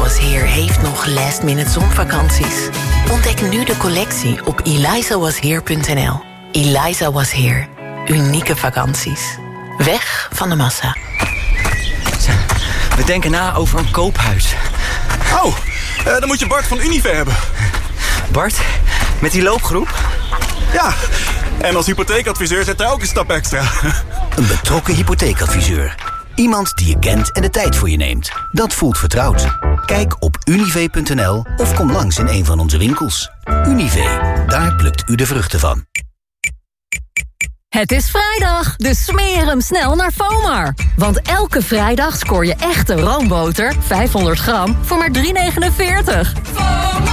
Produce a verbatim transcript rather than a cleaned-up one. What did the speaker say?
Was Here heeft nog last minute zonvakanties. Ontdek nu de collectie op eliza was here punt n l. Eliza Was Here. Unieke vakanties. Weg van de massa. We denken na over een koophuis. Oh, uh, dan moet je Bart van Unive hebben. Bart, met die loopgroep? Ja, en als hypotheekadviseur zet hij ook een stap extra. Een betrokken hypotheekadviseur. Iemand die je kent en de tijd voor je neemt. Dat voelt vertrouwd. Kijk op unive punt n l of kom langs in een van onze winkels. Unive, daar plukt u de vruchten van. Het is vrijdag, dus smeer hem snel naar FOMAR. Want elke vrijdag scoor je echte roomboter, vijfhonderd gram, voor maar drie negenenveertig.